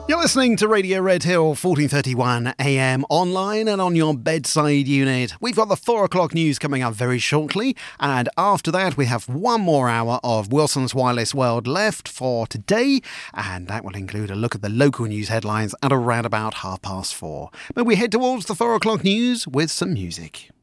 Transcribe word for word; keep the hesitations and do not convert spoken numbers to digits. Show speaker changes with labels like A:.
A: You're listening to Radio Red Hill, fourteen thirty-one A M online and on your bedside unit. We've got the four o'clock news coming up very shortly, and after that we have one more hour of Wilson's Wireless World left for today, and that will include a look at the local news headlines at around about half past four. But we head towards the four o'clock news with some music.